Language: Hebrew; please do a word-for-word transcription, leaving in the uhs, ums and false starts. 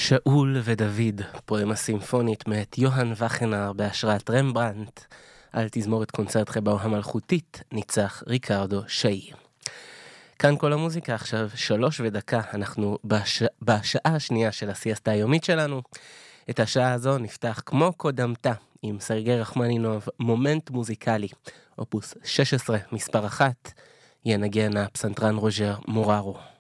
שאול ודוד, פואמה סימפונית מאת יוהאן וקנר בהשראת רמברנדט, על תזמורת קונצרט חב"או המלכותית ניצח ריקרדו שאי. כאן כל המוזיקה, עכשיו שלוש ודקה, אנחנו בש... בשעה השנייה של הסיאסטה היומית שלנו. את השעה הזו נפתח כמו קודמתה עם סרגי רחמנינוב, מומנט מוזיקלי, אופוס שש עשרה מספר אחת, ינגן הפסנתרן רוג'ר מוררו.